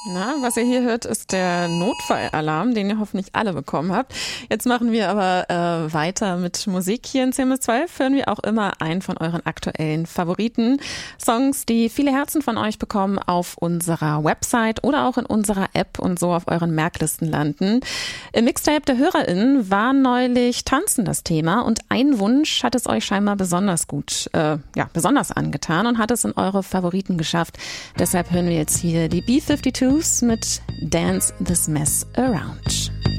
Na, was ihr hier hört, ist der Notfallalarm, den ihr hoffentlich alle bekommen habt. Jetzt machen wir aber weiter mit Musik. Hier in 10 bis 12 hören wir auch immer einen von euren aktuellen Favoriten. Songs, die viele Herzen von euch bekommen, auf unserer Website oder auch in unserer App und so auf euren Merklisten landen. Im Mixtape der HörerInnen war neulich Tanzen das Thema und ein Wunsch hat es euch scheinbar besonders besonders angetan und hat es in eure Favoriten geschafft. Deshalb hören wir jetzt hier die B-52s mit Dance This Mess Around.